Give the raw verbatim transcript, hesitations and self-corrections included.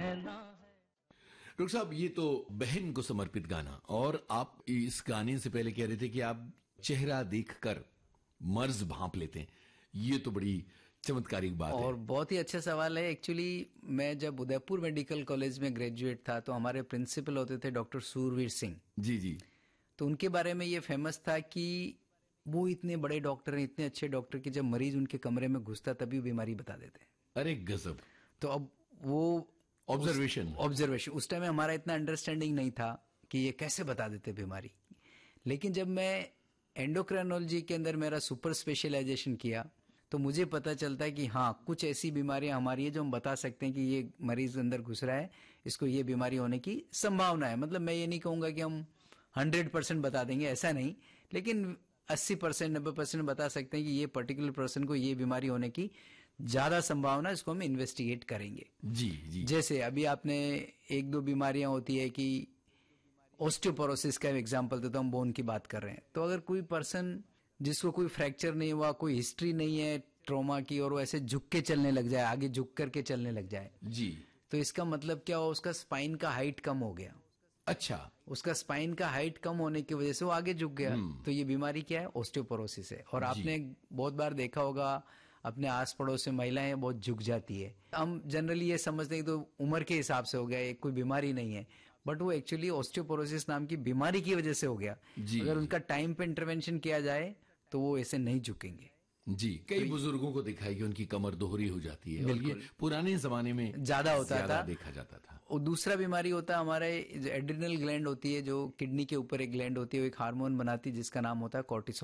कहना है। डॉक्टर साहब, ये तो बहन को समर्पित गाना, और आप इस गाने से पहले कह रहे थे कि आप चेहरा देखकर मर्ज भांप लेते हैं। ये तो बड़ी चमत्कारिक बात है और बहुत ही अच्छा सवाल है। एक्चुअली मैं जब उदयपुर मेडिकल कॉलेज में ग्रेजुएट था तो हमारे प्रिंसिपल होते थे डॉक्टर सूरवीर सिंह जी जी। तो उनके बारे में ये फेमस था कि वो इतने बड़े डॉक्टर हैं, इतने अच्छे डॉक्टर कि जब मरीज उनके कमरे में घुसता तभी वो बीमारी बता देते हैं। अरे गजब। तो अब वो ऑब्जर्वेशन ऑब्जर्वेशन उस टाइम में हमारा इतना अंडरस्टैंडिंग नहीं था कि ये कैसे बता देते बीमारी। लेकिन जब मैं एंडोक्राइनोलॉजी के अंदर मेरा सुपर स्पेशलाइजेशन किया तो मुझे पता चलता है कि हाँ, कुछ ऐसी बीमारियां हमारी है जो हम बता सकते हैं कि ये मरीज अंदर घुस रहा है, इसको ये बीमारी होने की संभावना है। मतलब मैं ये नहीं कहूंगा कि हम हंड्रेड परसेंट बता देंगे, ऐसा नहीं, लेकिन अस्सी परसेंट नब्बे परसेंट बता सकते हैं कि ये पर्टिकुलर पर्सन को ये बीमारी होने की ज्यादा संभावना, इसको हम इन्वेस्टिगेट करेंगे। जी जी। जैसे अभी आपने एक दो बीमारियां होती है कि ऑस्टियोपोरोसिस का एग्जांपल देता हूं, बोन की बात कर रहे हैं, तो अगर कोई पर्सन जिसको कोई फ्रैक्चर नहीं हुआ, कोई हिस्ट्री नहीं है ट्रॉमा की, और वो ऐसे झुक के चलने लग जाए, आगे झुक करके चलने लग जाए जी, तो इसका मतलब क्या हुआ, उसका स्पाइन का हाइट कम हो गया। अच्छा, उसका स्पाइन का हाइट कम होने की वजह से वो आगे झुक गया, तो ये बीमारी क्या है, ऑस्टियोपोरोसिस है। और आपने बहुत बार देखा होगा अपने आस पड़ोस में महिलाएं बहुत झुक जाती है। हम जनरली ये समझते हैं कि तो उम्र के हिसाब से हो गया, कोई बीमारी नहीं है, बट वो एक्चुअली ऑस्टियोपोरोसिस नाम की बीमारी की वजह से हो गया। अगर उनका टाइम पे इंटरवेंशन किया जाए तो वो ऐसे नहीं झुकेंगे। जी, कई तो बुजुर्गों को दिखाई कि उनकी कमर दोहरी हो जाती है, और ये पुराने जमाने में ज्यादा होता ज्यादा था, देखा जाता था। और दूसरा बीमारी होता है हमारे एड्रिनल ग्लैंड होती है, जो किडनी के ऊपर एक ग्लैंड होती है, वो एक हार्मोन बनाती है जिसका नाम होता है कॉर्टिसोल।